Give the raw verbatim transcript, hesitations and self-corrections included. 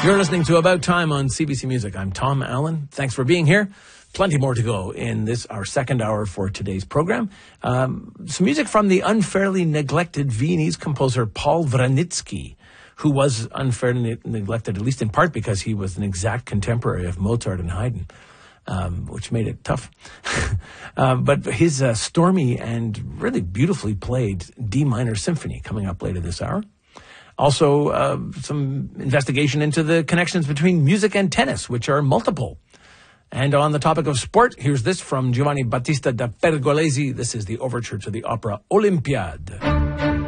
You're listening to About Time on C B C Music. I'm Tom Allen. Thanks for being here. Plenty more to go in this, our second hour for today's program. Um, some music from the unfairly neglected Viennese composer Paul Wranitzky, who was unfairly neglected, at least in part because he was an exact contemporary of Mozart and Haydn, um, which made it tough. uh, but his uh, stormy and really beautifully played D minor symphony coming up later this hour. Also, uh, some investigation into the connections between music and tennis, which are multiple. And on the topic of sport, here's this from Giovanni Battista da Pergolesi. This is the overture to the opera Olympiade.